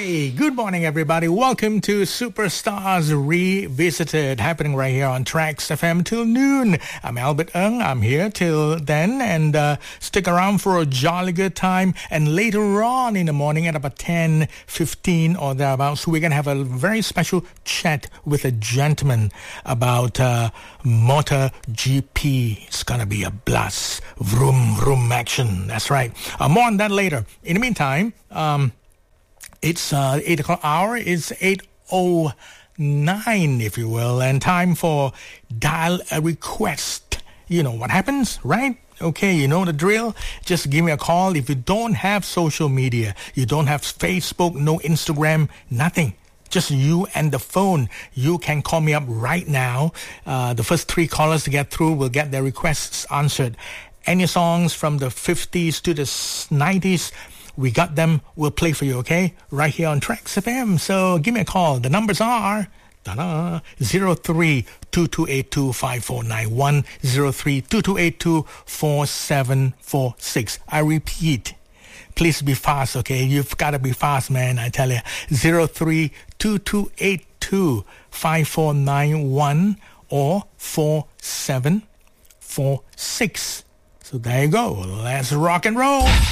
Hey, good morning, everybody. Welcome to Superstars Revisited, happening right here on Tracks FM till noon. I'm Albert Ng. I'm here till then, and stick around for a jolly good time. And later on in the morning at about 10:15 or thereabouts, we're going to have a very special chat with a gentleman about MotoGP. It's going to be a blast. Vroom, vroom action. That's right. More on that later. In the meantime, it's 8 o'clock hour. It's 8:09, if you will, and time for Dial a Request. You know what happens, right? Okay, you know the drill. Just give me a call. If you don't have social media, you don't have Facebook, no Instagram, nothing. Just you and the phone. You can call me up right now. The first 3 callers to get through will get their requests answered. Any songs from the 50s to the 90s, we got them. We'll play for you, okay? Right here on Tracks FM. So give me a call. The numbers are 03-2282-5491, 03-2282-4746. I repeat, please be fast, okay? You've got to be fast, man, I tell you. 03-2282-5491 or 4746. So there you go. Let's rock and roll.